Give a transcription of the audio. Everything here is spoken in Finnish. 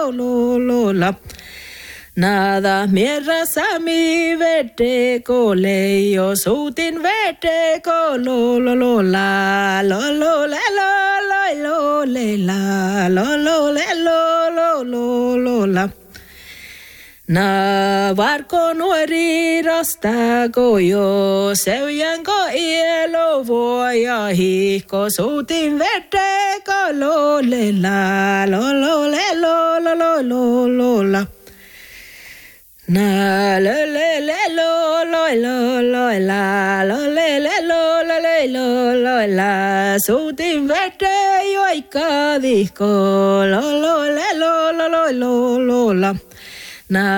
la. Nada mierrassa mi vete coleio suutin vete lo la lo le lo le la lo le lo la. Na varko nuori rastako jo, seujanko ielo voja hihko, suutin veteko lo le la lo la. Na le lo la lo la, suutin vete joikka vihko lo la. Na